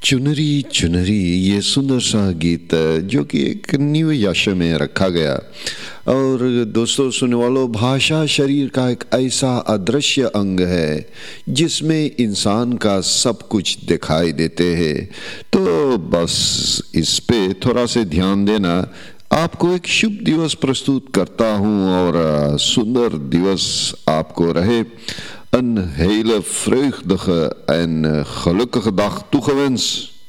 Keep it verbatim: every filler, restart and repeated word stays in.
चुनरी चुनरी ये सुंदर सा गीत जो कि एक न्यू यश में रखा गया। और दोस्तों सुनने वालों, भाषा शरीर का एक ऐसा अदृश्य अंग है जिसमें इंसान का सब कुछ दिखाई देते हैं। तो बस इस पे थोड़ा से ध्यान देना। आपको एक शुभ दिवस प्रस्तुत करता हूँ और सुंदर दिवस आपको रहे। Een hele vreugdige en gelukkige dag toegewenst.